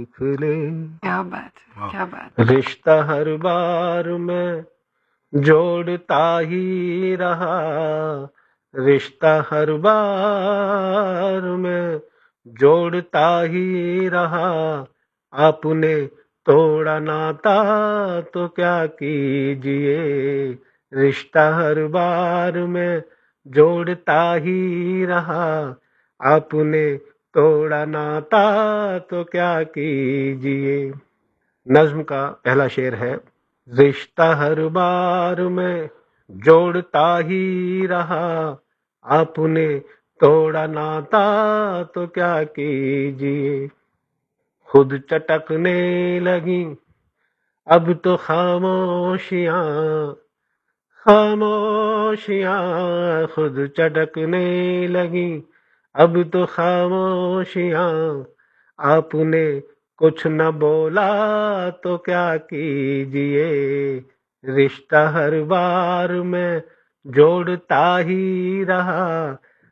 دیکھ لے. کیا بات ہے، کیا بات. رشتہ ہر بار میں جوڑتا ہی رہا، رشتہ ہر بار میں جوڑتا ہی رہا، آپ نے توڑا ناتا تو کیا کیجئے. رشتہ ہر بار میں جوڑتا ہی رہا، آپ نے توڑا ناتا تو کیا کیجئے. نظم کا پہلا شعر ہے: رشتہ ہر بار میں جوڑتا ہی رہا، آپ نے توڑا ناتا تو کیا کیجئے. خود چٹکنے لگی اب تو خاموشیاں، خاموشیاں خود چٹکنے لگی اب تو خاموشیاں، آپ نے کچھ نہ بولا تو کیا کیجئے. رشتہ ہر بار میں جوڑتا ہی رہا،